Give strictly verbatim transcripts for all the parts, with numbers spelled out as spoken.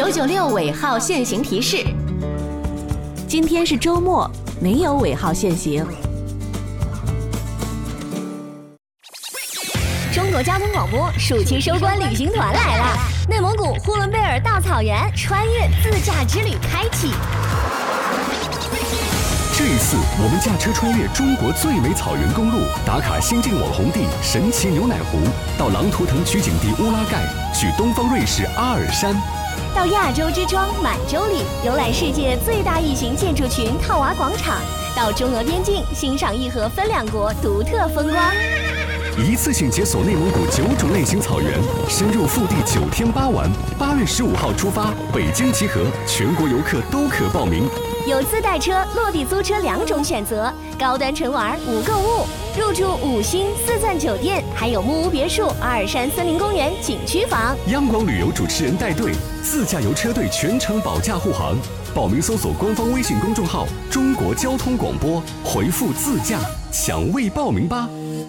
九九六尾号限行提示。 今天是周末，没有尾号限行。 中国交通广播暑期收官旅行团来了，内蒙古呼伦贝尔大草原穿越自驾之旅开启。 这一次，我们驾车穿越中国最美草原公路，打卡新晋网红地神奇牛奶湖，到狼图腾取景地乌拉盖，去东方瑞士阿尔山， 到亚洲之庄满洲里游览世界最大异形建筑群套娃广场，到中俄边境欣赏义和分两国独特风光。 一次性解锁内蒙古九种类型草原，深入腹地九天八晚。八月十五号出发，北京集合，全国游客都可报名。 有自带车、落地租车两种选择，高端纯玩无购物，入住五星四钻酒店，还有木屋别墅、阿尔山森林公园景区房。 央广旅游主持人带队，自驾游车队全程保驾护航。报名搜索官方微信公众号“中国交通广播”，回复“自驾”抢位报名吧。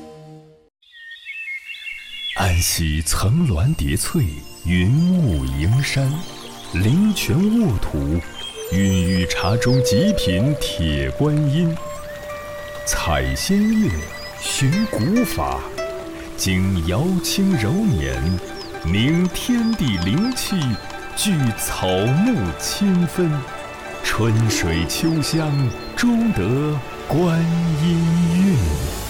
安溪层峦叠翠，云雾迎山，灵泉沃土，孕育茶中极品铁观音。采仙叶，寻古法，经瑶清柔绵，明天地灵气，聚草木清芬。春水秋香，终得观音韵。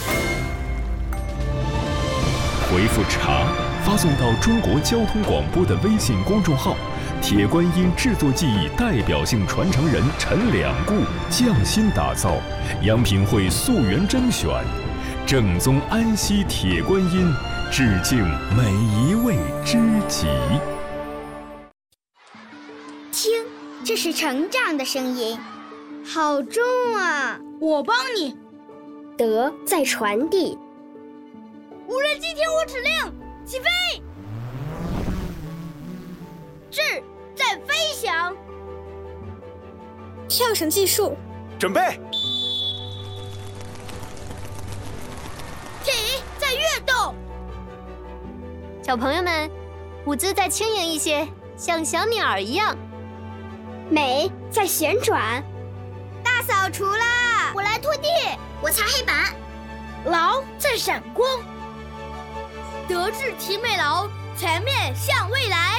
回复茶发送到中国交通广播的微信公众号，铁观音制作技艺代表性传承人陈两固匠心打造，央品会溯源甄选，正宗安溪铁观音，致敬每一位知己。 听，这是成长的声音，好重啊！ 我帮你。 德在传递。 无人机听我指令，起飞！智在飞翔。 跳绳技术， 准备。 体在跃动。 小朋友们，舞姿再轻盈一些，像小鸟儿一样。 美在旋转。 大扫除啦！ 我来拖地，我擦黑板。 劳在闪光。德智体美劳，全面向未来。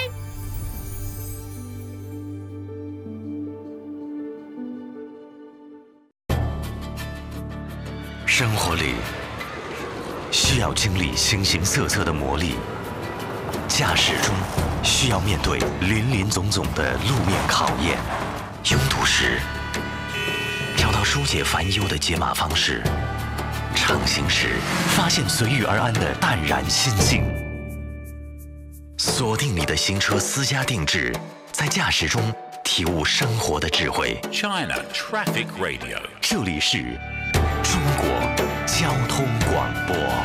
生活里需要经历形形色色的磨砺，驾驶中需要面对林林总总的路面考验，拥堵时找到疏解烦忧的解码方式，畅行时发现随遇而安的淡然心境。锁定你的新车私家定制，在驾驶中体悟生活的智慧。 China Traffic Radio， 这里是中国交通广播。